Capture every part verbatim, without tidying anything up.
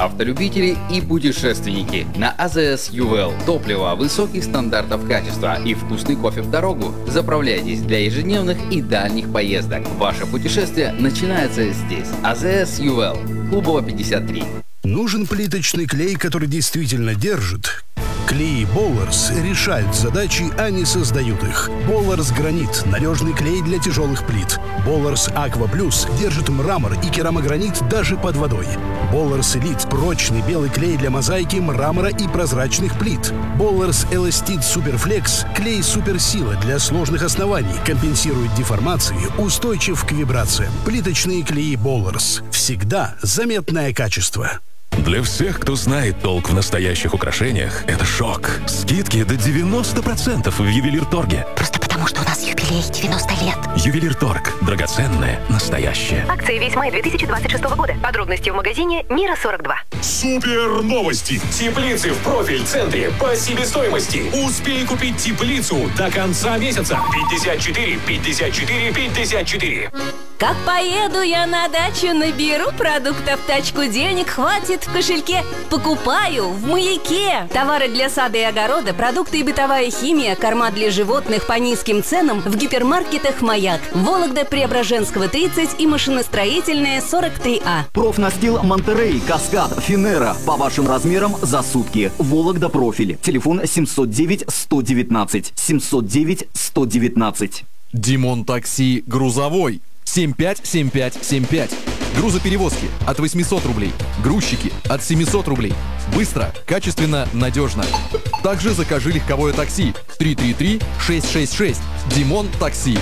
автолюбители и путешественники. На АЗС Ювел топливо высоких стандартов качества и вкусный кофе в дорогу. Заправляйтесь для ежедневных и дальних поездок. Ваше путешествие начинается здесь. АЗС Ювел, Клубова пятьдесят три. Нужен плиточный клей, который действительно держит? Клеи Болларс решают задачи, а не создают их. Болларс Гранит – надежный клей для тяжелых плит. Болларс Аква Плюс держит мрамор и керамогранит даже под водой. Болларс Элит – прочный белый клей для мозаики, мрамора и прозрачных плит. Болларс Эластит Суперфлекс – клей суперсила для сложных оснований, компенсирует деформации, устойчив к вибрациям. Плиточные клеи Болларс. Всегда заметное качество. Для всех, кто знает толк в настоящих украшениях, это шок. Скидки до девяносто процентов в Ювелирторге. Просто потому, что у нас юбилей девяносто лет. Ювелирторг. Драгоценное, настоящее. Акции весь май две тысячи двадцать шестого года. Подробности в магазине Мира сорок два. Супер новости! Теплицы в профиль-центре по себестоимости. Успей купить теплицу до конца месяца. пятьдесят четыре, пятьдесят четыре, пятьдесят четыре. Как поеду я на дачу, наберу продуктов в тачку, денег хватит в кошельке. Покупаю в Маяке. Товары для сада и огорода, продукты и бытовая химия, корма для животных по низким ценам в гипермаркетах «Маяк». Вологда, Преображенского, тридцать и машиностроительная, сорок три А. Профнастил Монтерей, Каскад, Финера. По вашим размерам за сутки. Вологда профиль. Телефон семьсот девять сто девятнадцать. семьсот девять сто девятнадцать. Димон Такси грузовой. семь пять семь пять семь пять. Грузоперевозки от восемьсот рублей. Грузчики от семьсот рублей. Быстро, качественно, надежно. Также закажи легковое такси три три три шесть шесть шесть. Димон Такси.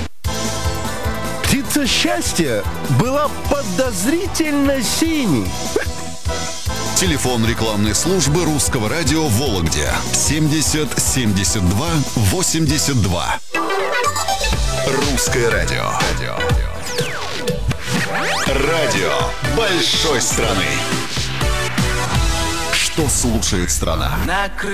Птица счастья была подозрительно синей. Телефон рекламной службы Русского радио в Вологде семьдесят семьдесят два восемьдесят два. Русское радио. Радио большой страны. Что слушает страна?